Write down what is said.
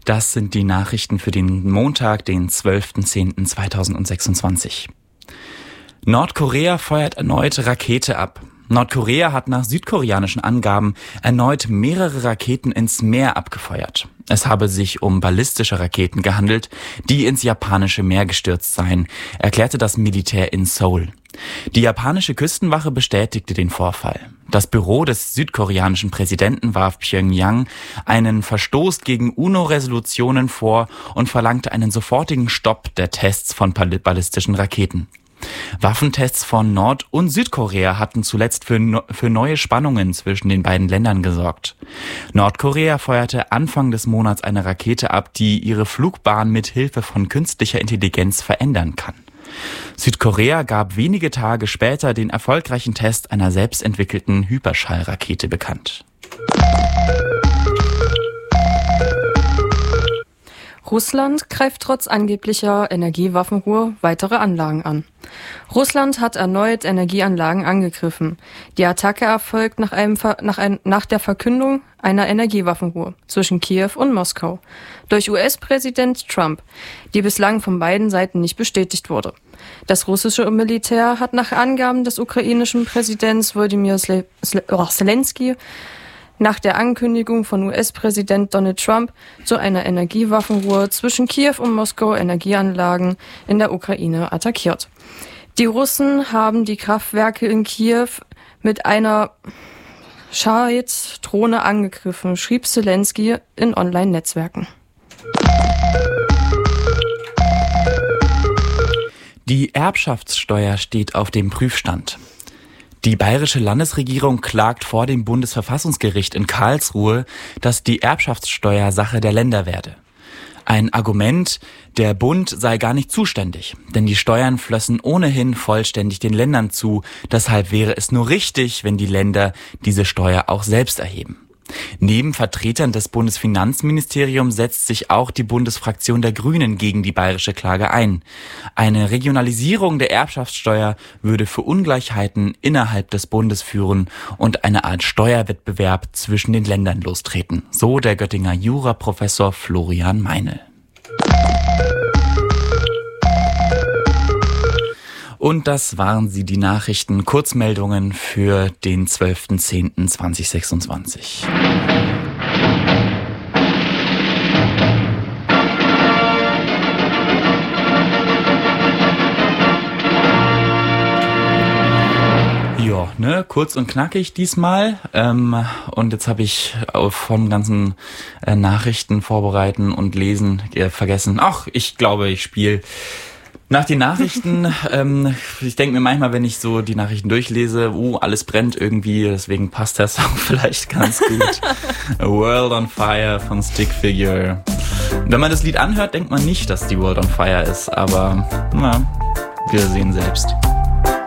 Das sind die Nachrichten für den Montag, den 12.10.2026. Nordkorea feuert erneut Rakete ab. Nordkorea hat nach südkoreanischen Angaben erneut mehrere Raketen ins Meer abgefeuert. Es habe sich um ballistische Raketen gehandelt, die ins japanische Meer gestürzt seien, erklärte das Militär in Seoul. Die japanische Küstenwache bestätigte den Vorfall. Das Büro des südkoreanischen Präsidenten warf Pjöngjang einen Verstoß gegen UNO-Resolutionen vor und verlangte einen sofortigen Stopp der Tests von ballistischen Raketen. Waffentests von Nord- und Südkorea hatten zuletzt für neue Spannungen zwischen den beiden Ländern gesorgt. Nordkorea feuerte Anfang des Monats eine Rakete ab, die ihre Flugbahn mit Hilfe von künstlicher Intelligenz verändern kann. Südkorea gab wenige Tage später den erfolgreichen Test einer selbstentwickelten Hyperschallrakete bekannt. Russland greift trotz angeblicher Energiewaffenruhe weitere Anlagen an. Russland hat erneut Energieanlagen angegriffen. Die Attacke erfolgt nach der Verkündung einer Energiewaffenruhe zwischen Kiew und Moskau durch US-Präsident Trump, die bislang von beiden Seiten nicht bestätigt wurde. Das russische Militär hat nach Angaben des ukrainischen Präsidenten Volodymyr Zelensky nach der Ankündigung von US-Präsident Donald Trump zu einer Energiewaffenruhe zwischen Kiew und Moskau Energieanlagen in der Ukraine attackiert. Die Russen haben die Kraftwerke in Kiew mit einer Shahid-Drohne angegriffen, schrieb Zelensky in Online-Netzwerken. Die Erbschaftssteuer steht auf dem Prüfstand. Die bayerische Landesregierung klagt vor dem Bundesverfassungsgericht in Karlsruhe, dass die Erbschaftssteuer Sache der Länder werde. Ein Argument, der Bund sei gar nicht zuständig, denn die Steuern flössen ohnehin vollständig den Ländern zu. Deshalb wäre es nur richtig, wenn die Länder diese Steuer auch selbst erheben. Neben Vertretern des Bundesfinanzministeriums setzt sich auch die Bundesfraktion der Grünen gegen die bayerische Klage ein. Eine Regionalisierung der Erbschaftssteuer würde für Ungleichheiten innerhalb des Bundes führen und eine Art Steuerwettbewerb zwischen den Ländern lostreten, so der Göttinger Juraprofessor Florian Meinl. Und das waren sie, die Nachrichten, Kurzmeldungen für den 12.10.2026. Ja, kurz und knackig diesmal. Und jetzt habe ich von ganzen Nachrichten vorbereiten und lesen vergessen. Ach, ich glaube, ich spiele nach den Nachrichten. Ich denke mir manchmal, wenn ich so die Nachrichten durchlese, alles brennt irgendwie, deswegen passt der Song vielleicht ganz gut. A World on Fire von Stick Figure. Wenn man das Lied anhört, denkt man nicht, dass die World on Fire ist, aber wir sehen selbst.